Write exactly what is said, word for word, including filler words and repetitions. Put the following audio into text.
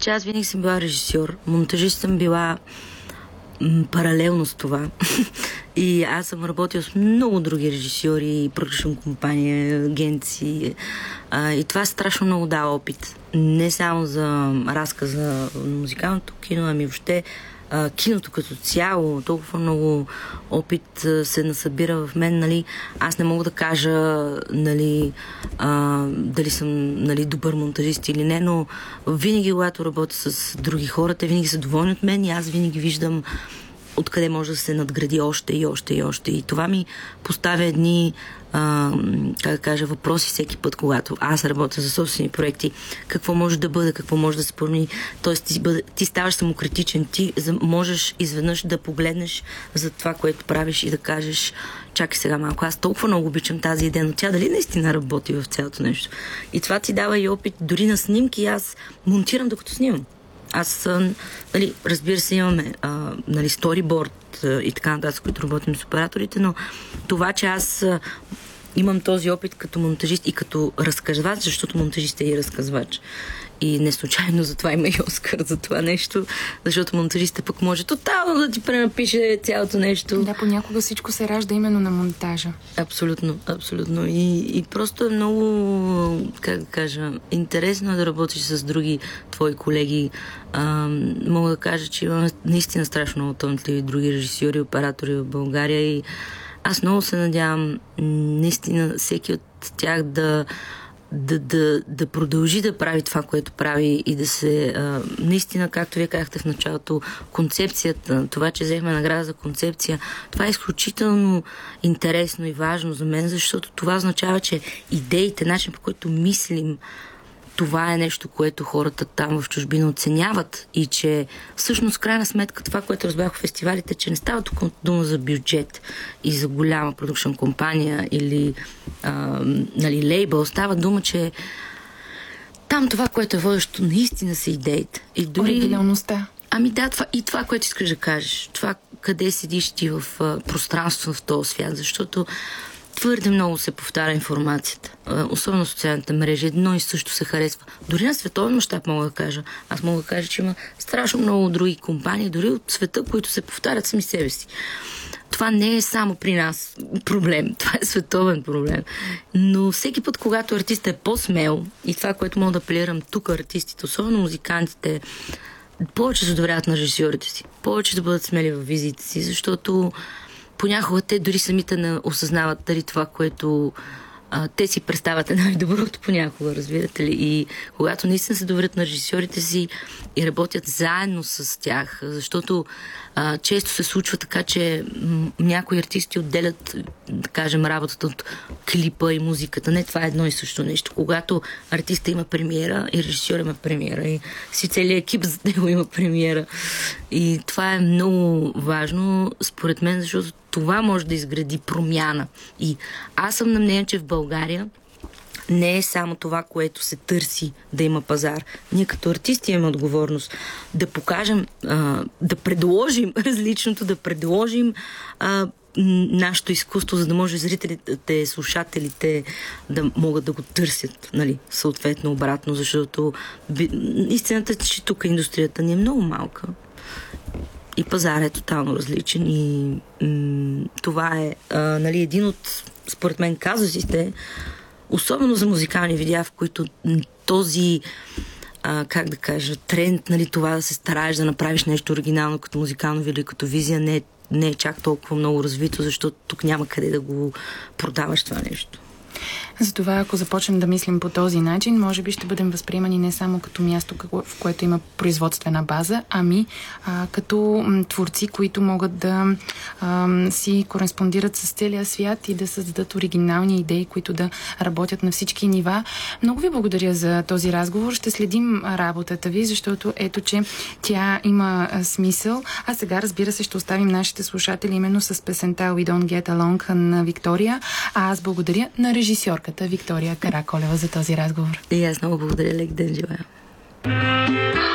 че аз винаги съм била режисьор. Монтажист съм била м- паралелно с това. И аз съм работила с много други режисьори, продъкшн компания, агенции. А, и това страшно много дава опит. Не само за разказа на музикалното кино, ами въобще а, киното като цяло. Толкова много опит а, се насъбира в мен. Нали. Аз не мога да кажа нали, а, дали съм нали, добър монтажист или не, но винаги, когато работя с други хора, те винаги са доволни от мен и аз винаги виждам откъде може да се надгради още и още и още. И това ми поставя едни а, как да кажа, въпроси всеки път, когато аз работя за собствени проекти. Какво може да бъде, какво може да се промени. Тоест ти, бъде, ти ставаш самокритичен. Ти можеш изведнъж да погледнеш за това, което правиш и да кажеш чакай сега малко, аз толкова много обичам тази идея, но тя дали наистина работи в цялото нещо. И това ти дава и опит дори на снимки. Аз монтирам докато снимам. Аз, нали, разбира се, имаме а, нали, сториборд а, и така нататък, с които работим с операторите, но това, че аз а, имам този опит като монтажист и като разказвач, защото монтажист е и разказвач. И не случайно затова има и Оскар за това нещо, защото монтажиста пък може тотално да ти пренапише цялото нещо. Да, понякога всичко се ражда именно на монтажа. Абсолютно, абсолютно. И, и просто е много, как да кажа, интересно е да работиш с други твои колеги. А, мога да кажа, че имаме наистина страшно много талантливи други режисьори, оператори в България и аз много се надявам наистина всеки от тях да Да, да, да продължи да прави това, което прави и да се... А, наистина, както вие казахте в началото, концепцията, това, че взехме награда за концепция, това е изключително интересно и важно за мен, защото това означава, че идеите, начин по който мислим, това е нещо, което хората там в чужбина оценяват и че всъщност, крайна сметка, това, което разбрах в фестивалите, че не става тук дума за бюджет и за голяма продъкшн компания или а, нали, лейбъл. Става дума, че там това, което е водещо, наистина са идеите. И дори... оригиналността. Ами да, това, и това, което искаш да кажеш. Това, къде седиш ти в а, пространство в този свят, защото твърде много се повтаря информацията. Особено в социалните мрежи. Едно и също се харесва. Дори на световен мащаб мога да кажа. Аз мога да кажа, че има страшно много други компании, дори от света, които се повтарят сами себе си. Това не е само при нас проблем. Това е световен проблем. Но всеки път, когато артистът е по-смел и това, което мога да апелирам тук артистите, особено музикантите, повече се доверяват на режисьорите си. Повече да бъдат смели във визиите си, защото понякога те дори самите не осъзнават дали това, което а, те си представят е най-доброто понякога, разбирате ли? И когато наистина се доверят на режисьорите си и работят заедно с тях, защото а, често се случва така, че м- някои артисти отделят, да кажем, работата от клипа и музиката. Не, това е едно и също нещо. Когато артиста има премиера и режисьор има премиера и си целият екип за него има премиера. И това е много важно, според мен, защото това може да изгради промяна. И аз съм на мнение, че в България не е само това, което се търси да има пазар. Ние като артисти имаме отговорност да покажем, а, да предложим различното, да предложим а, нашето изкуство, за да може зрителите, слушателите да могат да го търсят, нали, съответно обратно, защото истината е, че тук индустрията ни е много малка. И пазар е тотално различен и м- това е а, нали, един от, според мен, казусите, особено за музикални видеа, в които този а, как да кажа, тренд, нали, това да се стараеш да направиш нещо оригинално като музикално видео и като визия не е, не е чак толкова много развито, защото тук няма къде да го продаваш това нещо. Затова, ако започнем да мислим по този начин, може би ще бъдем възприемани не само като място, в което има производствена база, ами а, като м, творци, които могат да а, си кореспондират с целия свят и да създадат оригинални идеи, които да работят на всички нива. Много ви благодаря за този разговор. Ще следим работата ви, защото ето, че тя има а, смисъл. А сега, разбира се, ще оставим нашите слушатели именно с песента We Don't Get Along на Виктория. А аз благодаря на режисьорката Виктория Караколева за този разговор. И аз много благодаря, лек ден желая.